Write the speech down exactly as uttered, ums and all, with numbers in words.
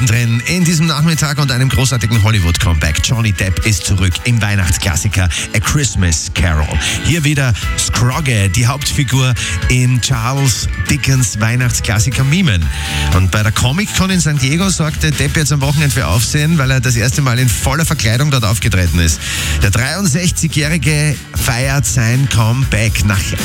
mittendrin in diesem Nachmittag und einem großartigen Hollywood-Comeback. Johnny Depp ist zurück im Weihnachtsklassiker A Christmas Carol. Hier wieder Scrogge, die Hauptfigur in Charles Dickens Weihnachtsklassiker Mimen. Und bei der Comic-Con in San Diego sorgte Depp jetzt am Wochenende für Aufsehen, weil er das erste Mal in voller Verkleidung dort aufgetreten ist. Der dreiundsechzigjährige feiert sein Comeback nach